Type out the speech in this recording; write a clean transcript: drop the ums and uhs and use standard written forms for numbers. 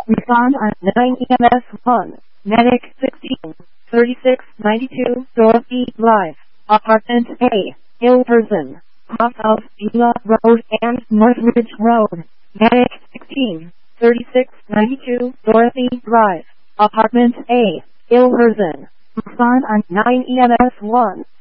Respond on 9 EMS 1. Medic 16, 3692 Dorothy Drive, Apartment A, ill person, off of Beulah Road and Northridge Road. Medic 16, 3692 Dorothy Drive, Apartment A, ill person. Respond on 9 EMS 1.